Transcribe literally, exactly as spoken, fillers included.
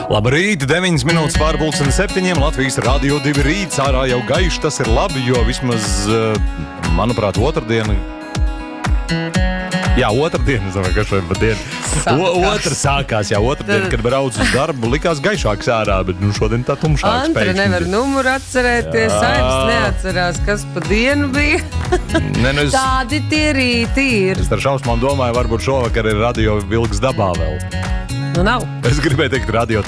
Labrīt, deviņas minūtes pār pulksteni septiņiem, Latvijas Radio divi rīts, ārā jau gaišs, tas ir labi, jo vismaz, manuprāt, otrdiena, jā, otrdiena, es domāju, ka šodien pa dienu, o, otra sākās, jā, otrdiena, kad brauc uz darbu, likās gaišāks ārā, bet nu šodien tā tumšāks. Antra nevar numuru atcerēties, Aivis neatcerās, kas pa dienu bija. Ne, nu es, Tādi tie rīti ir. es ar šausmām domāju, varbūt šovakar ir Radio Vilks dabā vēl. Nu nav. Es gribēju teikt Radio